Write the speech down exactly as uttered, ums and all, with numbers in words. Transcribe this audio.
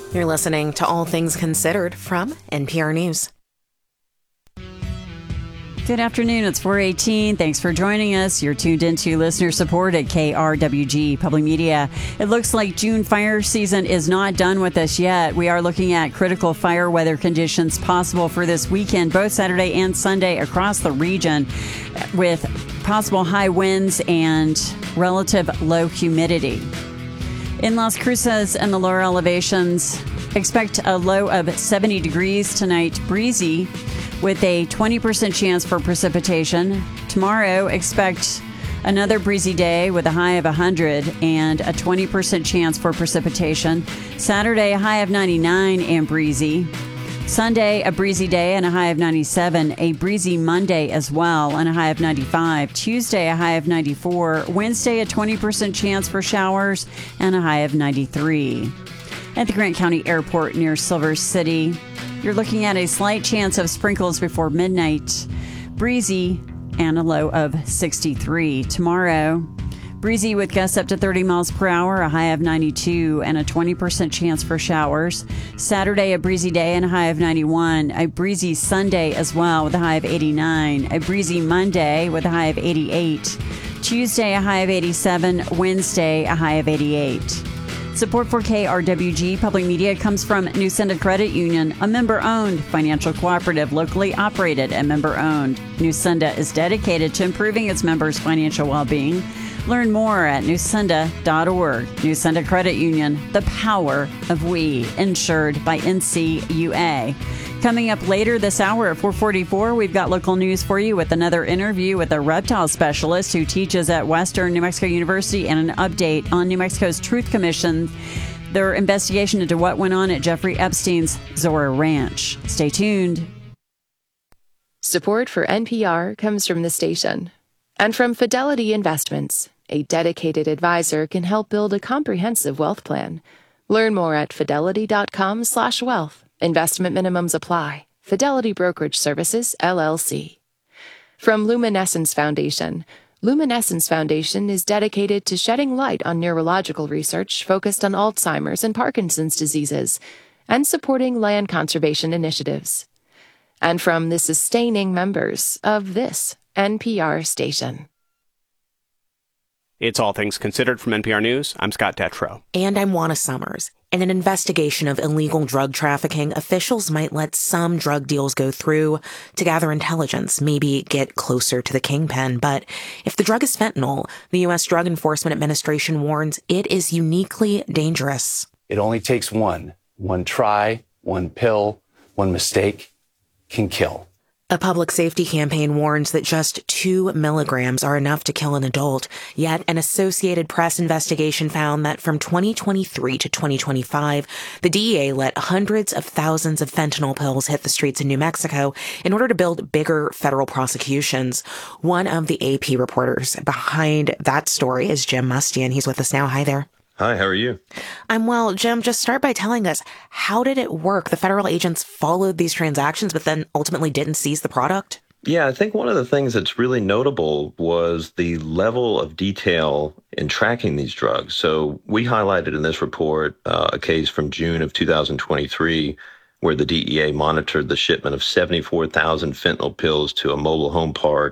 You're listening to All Things Considered from N P R News. Good afternoon. It's four eighteen. Thanks for joining us. You're tuned into listener support at K R W G Public Media. It looks like June fire season is not done with us yet. We are looking at critical fire weather conditions possible for this weekend, both Saturday and Sunday across the region, with possible high winds and relative low humidity. In Las Cruces and the lower elevations, expect a low of seventy degrees tonight, breezy, with a twenty percent chance for precipitation. Tomorrow, expect another breezy day with a high of one hundred and a twenty percent chance for precipitation. Saturday, a high of ninety-nine and breezy. Sunday, a breezy day and a high of ninety-seven. A breezy Monday as well and a high of ninety-five. Tuesday, a high of ninety-four. Wednesday, a twenty percent chance for showers and a high of ninety-three. At the Grant County Airport near Silver City, you're looking at a slight chance of sprinkles before midnight. Breezy and a low of sixty-three. Tomorrow, breezy with gusts up to thirty miles per hour, a high of ninety-two, and a twenty percent chance for showers. Saturday, a breezy day and a high of ninety-one. A breezy Sunday as well with a high of eighty-nine. A breezy Monday with a high of eighty-eight. Tuesday, a high of eighty-seven. Wednesday, a high of eighty-eight. Support for K R W G Public Media comes from Newsenda Credit Union, a member-owned financial cooperative locally operated and member-owned. Newsenda is dedicated to improving its members' financial well-being. Learn more at newsenda dot org. Newsenda Credit Union, the power of we, insured by N C U A. Coming up later this hour at four forty-four, we've got local news for you with another interview with a reptile specialist who teaches at Western New Mexico University and an update on New Mexico's Truth Commission, their investigation into what went on at Jeffrey Epstein's Zora Ranch. Stay tuned. Support for N P R comes from the station and from Fidelity Investments. A dedicated advisor can help build a comprehensive wealth plan. Learn more at fidelity dot com slash wealth. Investment minimums apply. Fidelity Brokerage Services, L L C. From Luminescence Foundation. Luminescence Foundation is dedicated to shedding light on neurological research focused on Alzheimer's and Parkinson's diseases and supporting land conservation initiatives. And from the sustaining members of this N P R station. It's All Things Considered from N P R News. I'm Scott Detrow. And I'm Juana Summers. In an investigation of illegal drug trafficking, officials might let some drug deals go through to gather intelligence, maybe get closer to the kingpin. But if the drug is fentanyl, the U S Drug Enforcement Administration warns it is uniquely dangerous. It only takes one. One try, one pill, one mistake can kill. A public safety campaign warns that just two milligrams are enough to kill an adult. Yet an Associated Press investigation found that from twenty twenty-three to twenty twenty-five, the D E A let hundreds of thousands of fentanyl pills hit the streets in New Mexico in order to build bigger federal prosecutions. One of the A P reporters behind that story is Jim Mustian. He's with us now. Hi there. Hi, how are you? I'm well. Jim, just start by telling us, how did it work? The federal agents followed these transactions, but then ultimately didn't seize the product? Yeah, I think one of the things that's really notable was the level of detail in tracking these drugs. So we highlighted in this report uh, a case from June of two thousand twenty-three where the D E A monitored the shipment of seventy-four thousand fentanyl pills to a mobile home park